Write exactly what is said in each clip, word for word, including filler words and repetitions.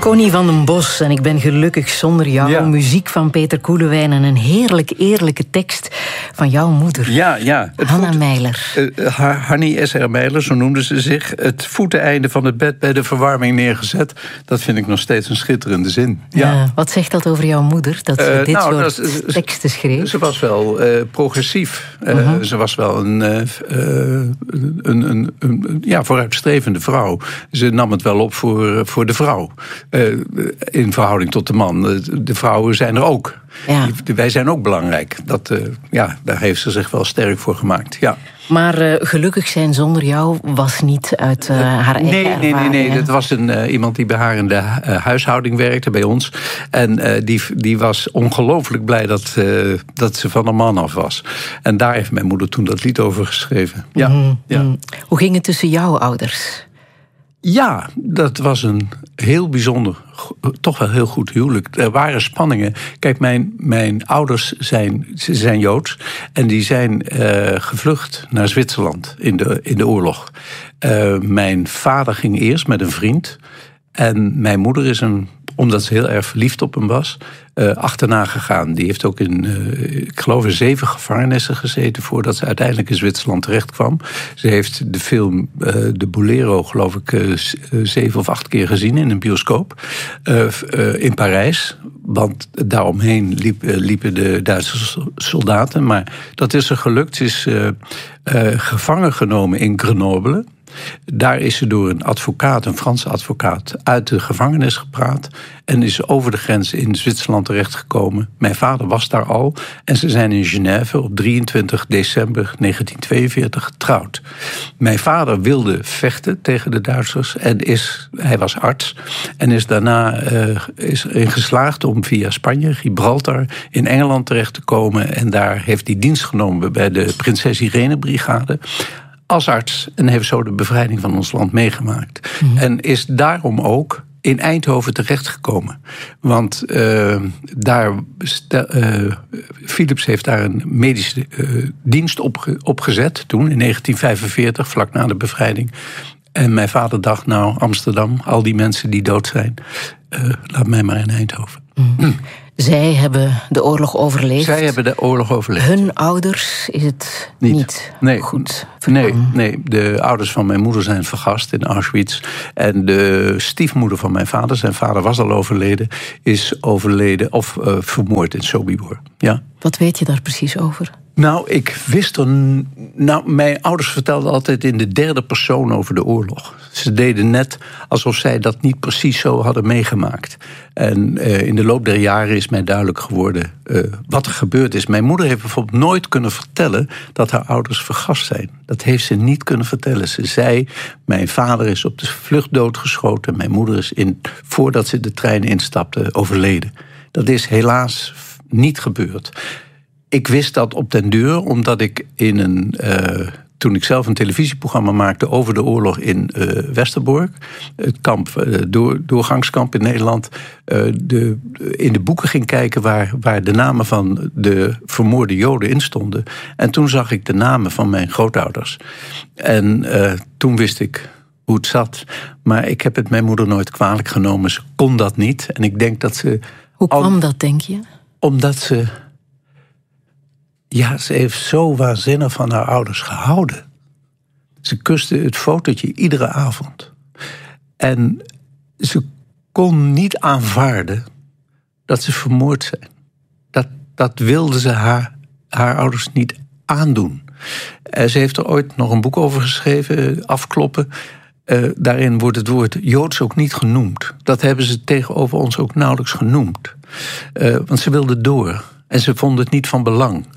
Connie van den Bos en ik ben gelukkig zonder jou. Ja. Muziek van Peter Koelewijn en een heerlijk eerlijke tekst van jouw moeder. Ja, ja. Hanna voet, Meijer. Uh, Hannie S R. Meijer, zo noemde ze zich. Het voeteneinde van het bed bij de verwarming neergezet. Dat vind ik nog steeds een schitterende zin. Ja. Ja, wat zegt dat over jouw moeder, dat ze uh, dit nou, soort dat, uh, teksten schreef? Ze was wel uh, progressief. Uh, uh-huh. Ze was wel een, uh, een, een, een, een ja, vooruitstrevende vrouw. Ze nam het wel op voor, voor de vrouw. Uh, in verhouding tot de man. De vrouwen zijn er ook. Ja. Wij zijn ook belangrijk. Dat, uh, ja, daar heeft ze zich wel sterk voor gemaakt. Ja. Maar uh, gelukkig zijn zonder jou was niet uit uh, haar eigen nee, ervaring. Nee, nee, nee. Dat was een, uh, iemand die bij haar in de uh, huishouding werkte, bij ons. En uh, die, die was ongelooflijk blij dat, uh, dat ze van een man af was. En daar heeft mijn moeder toen dat lied over geschreven. Ja. Mm-hmm. Ja. Hoe ging het tussen jouw ouders? Ja, dat was een heel bijzonder, toch wel heel goed huwelijk. Er waren spanningen. Kijk, mijn, mijn ouders zijn, ze zijn Joods en die zijn uh, gevlucht naar Zwitserland in de, in de oorlog. Uh, mijn vader ging eerst met een vriend en mijn moeder is een, omdat ze heel erg verliefd op hem was, uh, achterna gegaan. Die heeft ook in, uh, ik geloof in zeven gevangenissen gezeten voordat ze uiteindelijk in Zwitserland terecht kwam. Ze heeft de film uh, De Bolero, geloof ik, uh, zeven of acht keer gezien in een bioscoop. Uh, uh, in Parijs, want daaromheen liep, uh, liepen de Duitse soldaten. Maar dat is er gelukt. Ze is uh, uh, gevangen genomen in Grenoble. Daar is ze door een advocaat, een Franse advocaat, uit de gevangenis gepraat en is over de grens in Zwitserland terechtgekomen. Mijn vader was daar al en ze zijn in Genève op drieëntwintig december negentien tweeënveertig getrouwd. Mijn vader wilde vechten tegen de Duitsers en is, hij was arts en is daarna uh, is erin geslaagd om via Spanje, Gibraltar, in Engeland terecht te komen en daar heeft hij dienst genomen bij de Prinses Irene Brigade als arts en heeft zo de bevrijding van ons land meegemaakt. Mm-hmm. En is daarom ook in Eindhoven terechtgekomen. Want uh, daar uh, Philips heeft daar een medische uh, dienst opge- opgezet toen in negentien vijfenveertig, vlak na de bevrijding. En mijn vader dacht, nou, Amsterdam, al die mensen die dood zijn, uh, laat mij maar in Eindhoven. Mm. Zij hebben de oorlog overleefd. Zij hebben de oorlog overleefd. Hun ouders is het niet, niet nee. goed nee, nee, de ouders van mijn moeder zijn vergast in Auschwitz. En de stiefmoeder van mijn vader, zijn vader was al overleden, is overleden of uh, vermoord in Sobibor. Ja. Wat weet je daar precies over? Nou, ik wist er... Nou, mijn ouders vertelden altijd in de derde persoon over de oorlog. Ze deden net alsof zij dat niet precies zo hadden meegemaakt. En uh, in de loop der jaren is mij duidelijk geworden uh, wat er gebeurd is. Mijn moeder heeft bijvoorbeeld nooit kunnen vertellen dat haar ouders vergast zijn. Dat heeft ze niet kunnen vertellen. Ze zei, mijn vader is op de vlucht doodgeschoten. Mijn moeder is, in, voordat ze de trein instapte, overleden. Dat is helaas niet gebeurd. Ik wist dat op den duur, omdat ik in een... Uh, toen ik zelf een televisieprogramma maakte over de oorlog in uh, Westerbork, het kamp, uh, door, doorgangskamp in Nederland, uh, de, in de boeken ging kijken waar, waar de namen van de vermoorde Joden in stonden. En toen zag ik de namen van mijn grootouders. En uh, toen wist ik hoe het zat. Maar ik heb het mijn moeder nooit kwalijk genomen. Ze kon dat niet. En ik denk dat ze... Hoe kwam al, dat, denk je? Omdat ze... Ja, ze heeft zo waanzinnig van haar ouders gehouden. Ze kuste het fotootje iedere avond. En ze kon niet aanvaarden dat ze vermoord zijn. Dat, dat wilde ze haar, haar ouders niet aandoen. En ze heeft er ooit nog een boek over geschreven, Afkloppen. Uh, daarin wordt het woord Joods ook niet genoemd. Dat hebben ze tegenover ons ook nauwelijks genoemd. Uh, want ze wilde door. En ze vonden het niet van belang.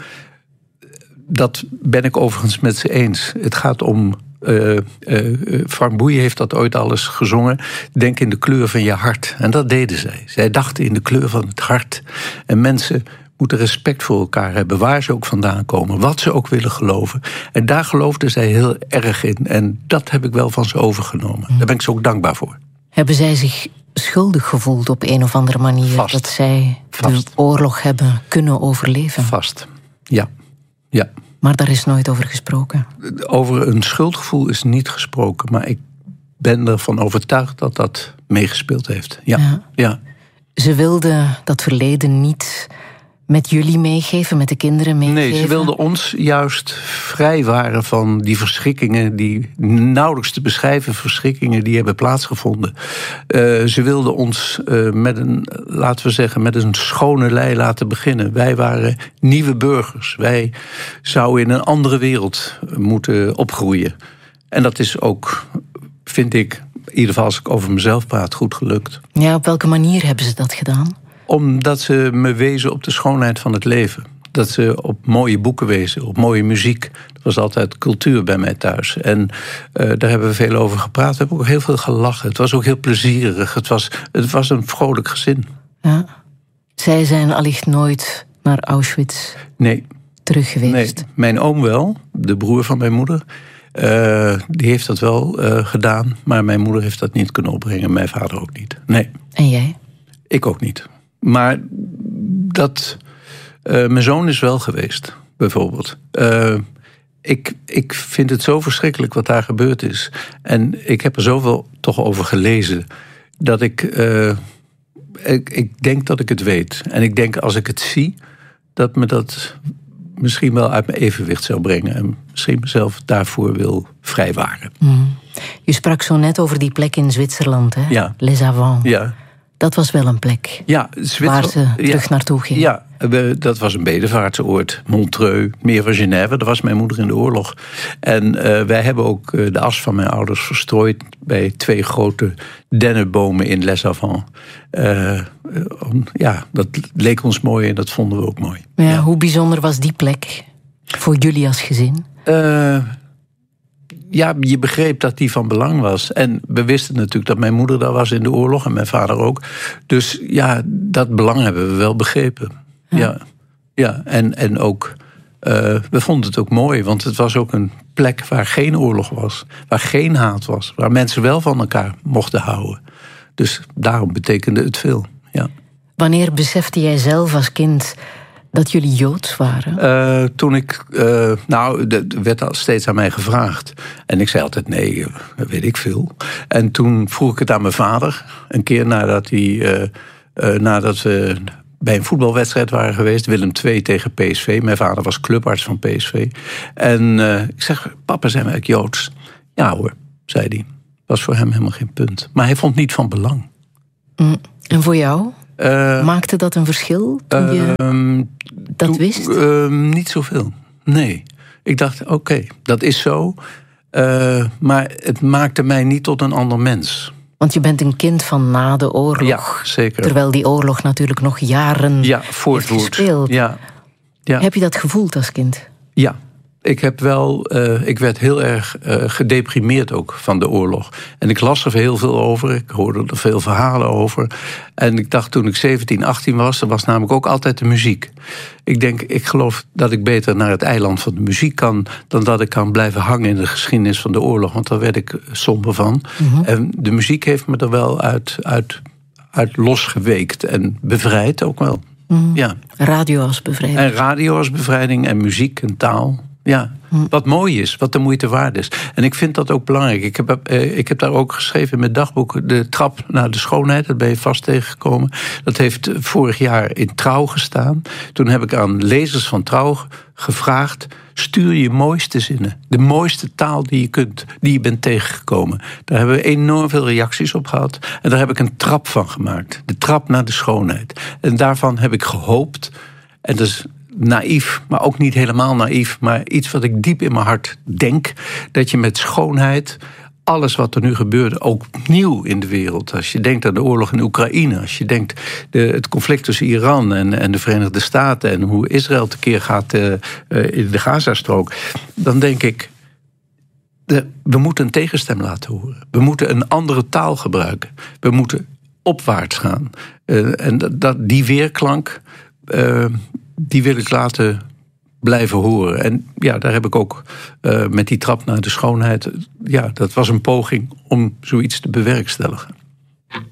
Dat ben ik overigens met ze eens. Het gaat om... Uh, uh, Frank Boeien heeft dat ooit alles gezongen. Denk in de kleur van je hart. En dat deden zij. Zij dachten in de kleur van het hart. En mensen moeten respect voor elkaar hebben. Waar ze ook vandaan komen. Wat ze ook willen geloven. En daar geloofden zij heel erg in. En dat heb ik wel van ze overgenomen. Daar ben ik ze ook dankbaar voor. Hebben zij zich schuldig gevoeld op een of andere manier? Vast. Dat zij Vast. de oorlog hebben kunnen overleven? Vast, ja. ja. Maar daar is nooit over gesproken? Over een schuldgevoel is niet gesproken. Maar ik ben ervan overtuigd dat dat meegespeeld heeft. Ja. Ja. ja. Ze wilde dat verleden niet met jullie meegeven, met de kinderen meegeven? Nee, ze wilden ons juist vrijwaren van die verschrikkingen, die nauwelijks te beschrijven verschrikkingen die hebben plaatsgevonden. Uh, ze wilden ons uh, met een, laten we zeggen, met een schone lei laten beginnen. Wij waren nieuwe burgers. Wij zouden in een andere wereld moeten opgroeien. En dat is ook, vind ik, in ieder geval als ik over mezelf praat, goed gelukt. Ja, op welke manier hebben ze dat gedaan? Omdat ze me wezen op de schoonheid van het leven. Dat ze op mooie boeken wezen, op mooie muziek. Dat was altijd cultuur bij mij thuis. En uh, daar hebben we veel over gepraat. We hebben ook heel veel gelachen. Het was ook heel plezierig. Het was, het was een vrolijk gezin. Ja. Zij zijn allicht nooit naar Auschwitz nee. terug geweest? Nee, mijn oom wel, de broer van mijn moeder. Uh, die heeft dat wel uh, gedaan. Maar mijn moeder heeft dat niet kunnen opbrengen. Mijn vader ook niet. Nee. En jij? Ik ook niet. Maar dat, uh, mijn zoon is wel geweest, bijvoorbeeld. Uh, ik, ik vind het zo verschrikkelijk wat daar gebeurd is. En ik heb er zoveel toch over gelezen, dat ik, uh, ik, ik denk dat ik het weet. En ik denk als ik het zie, dat me dat misschien wel uit mijn evenwicht zou brengen. En misschien mezelf daarvoor wil vrijwaren. Mm. Je sprak zo net over die plek in Zwitserland, hè? Ja. Les Avants. Ja. Dat was wel een plek ja, waar ze terug ja, naartoe ging. Ja, we, dat was een bedevaartsoord. Montreux, meer van Genève. Daar was mijn moeder in de oorlog. En uh, wij hebben ook uh, de as van mijn ouders verstrooid bij twee grote dennenbomen in Les Avants. Uh, um, ja, dat leek ons mooi en dat vonden we ook mooi. Ja, ja. Hoe bijzonder was die plek voor jullie als gezin? Uh, Ja, je begreep dat die van belang was. En we wisten natuurlijk dat mijn moeder daar was in de oorlog en mijn vader ook. Dus ja, dat belang hebben we wel begrepen. Ja, ja, ja. En, en ook, uh, we vonden het ook mooi, want het was ook een plek waar geen oorlog was. Waar geen haat was. Waar mensen wel van elkaar mochten houden. Dus daarom betekende het veel, ja. Wanneer besefte jij zelf als kind dat jullie Joods waren? Uh, toen ik, uh, nou, er werd al steeds aan mij gevraagd. En ik zei altijd, nee, dat weet ik veel. En toen vroeg ik het aan mijn vader. Een keer nadat, hij, uh, uh, nadat we bij een voetbalwedstrijd waren geweest. Willem twee tegen P S V. Mijn vader was clubarts van P S V. En uh, ik zeg, papa, zijn wij ook Joods? Ja hoor, zei hij. Was voor hem helemaal geen punt. Maar hij vond niet van belang. Mm. En voor jou? Uh, Maakte dat een verschil toen je uh, dat toen, wist? Uh, niet zoveel, nee. Ik dacht, oké, okay, dat is zo. Uh, maar het maakte mij niet tot een ander mens. Want je bent een kind van na de oorlog. Ja, zeker. Terwijl die oorlog natuurlijk nog jaren ja, heeft gespeeld. Ja, ja. Heb je dat gevoeld als kind? Ja. Ik heb wel, uh, ik werd heel erg uh, gedeprimeerd ook van de oorlog. En ik las er heel veel over, ik hoorde er veel verhalen over. En ik dacht toen ik zeventien, achttien was, er was namelijk ook altijd de muziek. Ik denk, ik geloof dat ik beter naar het eiland van de muziek kan dan dat ik kan blijven hangen in de geschiedenis van de oorlog. Want daar werd ik somber van. Mm-hmm. En de muziek heeft me er wel uit, uit, uit losgeweekt en bevrijd ook wel. Mm-hmm. Ja. Radio als bevrijding. En radio als bevrijding en muziek en taal. Ja, wat mooi is, wat de moeite waard is. En ik vind dat ook belangrijk. Ik heb, uh, ik heb daar ook geschreven in mijn dagboek, de trap naar de schoonheid, dat ben je vast tegengekomen. Dat heeft vorig jaar in Trouw gestaan. Toen heb ik aan lezers van Trouw gevraagd, stuur je mooiste zinnen. De mooiste taal die je kunt, die je bent tegengekomen. Daar hebben we enorm veel reacties op gehad. En daar heb ik een trap van gemaakt. De trap naar de schoonheid. En daarvan heb ik gehoopt, en dat is naïef, maar ook niet helemaal naïef, maar iets wat ik diep in mijn hart denk, dat je met schoonheid alles wat er nu gebeurt, ook nieuw in de wereld. Als je denkt aan de oorlog in Oekraïne, als je denkt de, het conflict tussen Iran en, en de Verenigde Staten en hoe Israël tekeer gaat uh, uh, in de Gazastrook, dan denk ik, de, we moeten een tegenstem laten horen. We moeten een andere taal gebruiken. We moeten opwaarts gaan. Uh, en dat, die weerklank, Uh, die wil ik laten blijven horen. En ja, daar heb ik ook uh, met die trap naar de schoonheid, ja, dat was een poging om zoiets te bewerkstelligen.